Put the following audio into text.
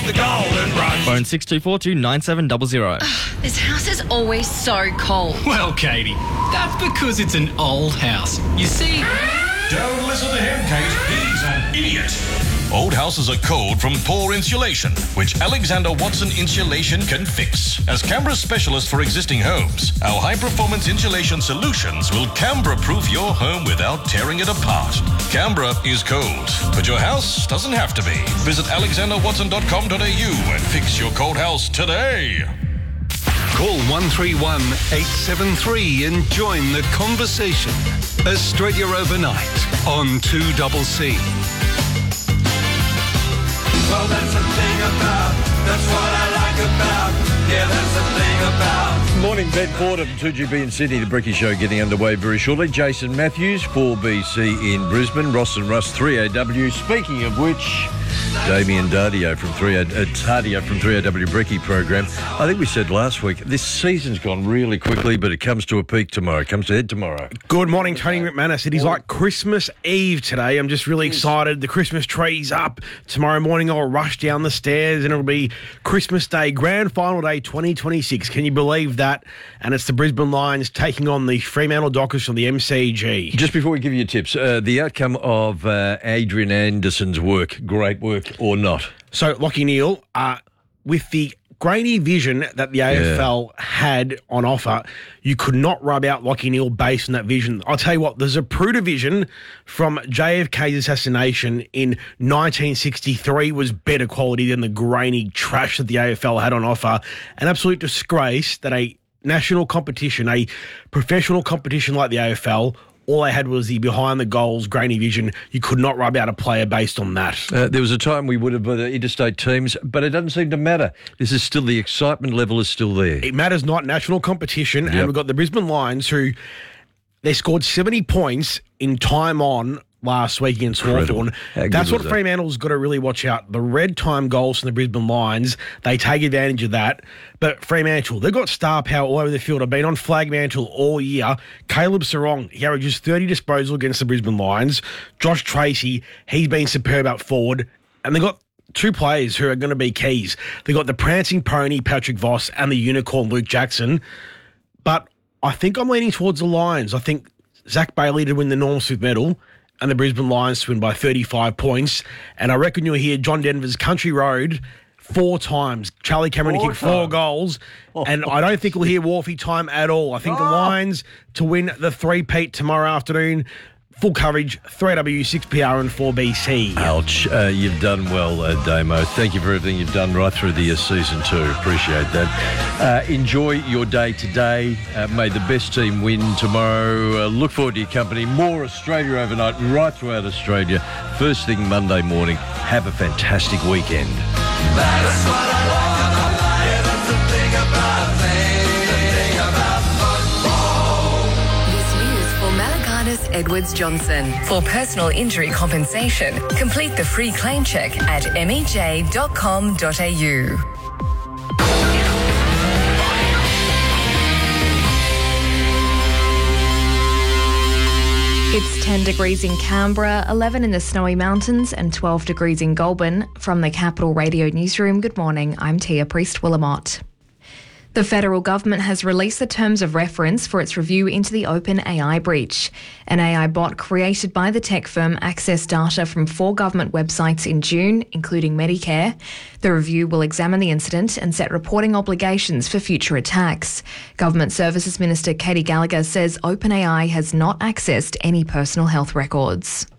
the Golden Rush. Phone 6242 9700. This house is always so cold. Well, Katie, that's because it's an old house. You see... Don't listen to him, Kate. He's an idiot. Old houses are cold from poor insulation, which Alexander Watson Insulation can fix. As Canberra's specialist for existing homes, our high-performance insulation solutions will Canberra-proof your home without tearing it apart. Canberra is cold, but your house doesn't have to be. Visit alexanderwatson.com.au and fix your cold house today. Call 131 873 and join the conversation. Australia Overnight on 2CC. Well, that's the thing about, that's what I like about, yeah, that's the thing about. Morning, Ben Fordham, 2GB in Sydney. The Bricky Show getting underway very shortly. Jason Matthews, 4BC in Brisbane. Ross and Russ, 3AW. Speaking of which, Damien Dardio from 3AW Bricky program. I think we said last week, this season's gone really quickly, but it comes to a peak tomorrow. It comes to head tomorrow. Good morning, Tony McManus. It is like Christmas Eve today. I'm just really excited. The Christmas tree's up. Tomorrow morning I'll rush down the stairs and it'll be Christmas Day, Grand Final Day 2026. Can you believe that? And it's the Brisbane Lions taking on the Fremantle Dockers from the MCG. Just before we give you tips, the outcome of Adrian Anderson's work, great work or not? So, Lachie Neale, with the grainy vision that the AFL had on offer, you could not rub out Lachie Neale based on that vision. I'll tell you what, the Zapruder vision from JFK's assassination in 1963 was better quality than the grainy trash that the AFL had on offer. An absolute disgrace that a national competition, a professional competition like the AFL, all they had was the behind-the-goals grainy vision. You could not rub out a player based on that. There was a time we would have interstate teams, but it doesn't seem to matter. This is still, the excitement level is still there. It matters not. National competition, and we've got the Brisbane Lions who, they scored 70 points in time on last week against Hawthorn. That's what Fremantle's got to really watch out. The red time goals from the Brisbane Lions, they take advantage of that. But Fremantle, they've got star power all over the field. I've been on flag mantle all year. Caleb Sarong, he averages 30 disposal against the Brisbane Lions. Josh Tracy, he's been superb up forward. And they've got two players who are going to be keys. They've got the prancing pony, Patrick Voss, and the unicorn, Luke Jackson. But I think I'm leaning towards the Lions. I think Zach Bailey to win the Norm Smith medal and the Brisbane Lions to win by 35 points. And I reckon you'll hear John Denver's Country Road 4 times. Charlie Cameron kicked 4 goals. And I don't think we'll hear Wharfie time at all. I think the Lions to win the 3-peat tomorrow afternoon. Full coverage, 3AW, 6PR and 4BC. Ouch. You've done well, Damo. Thank you for everything you've done right through the season too. Appreciate that. Enjoy your day today. May the best team win tomorrow. Look forward to your company. More Australia Overnight right throughout Australia. First thing Monday morning. Have a fantastic weekend. That's what I like about life. Yeah, that's the thing about football. This news for Malakanis Edwards Johnson. For personal injury compensation, complete the free claim check at mej.com.au. It's 10 degrees in Canberra, 11 in the Snowy Mountains and 12 degrees in Goulburn. From the Capital Radio Newsroom, good morning, I'm Tia Priest-Willamott. The federal government has released the terms of reference for its review into the OpenAI breach. An AI bot created by the tech firm accessed data from 4 government websites in June, including Medicare. The review will examine the incident and set reporting obligations for future attacks. Government Services Minister Katie Gallagher says OpenAI has not accessed any personal health records.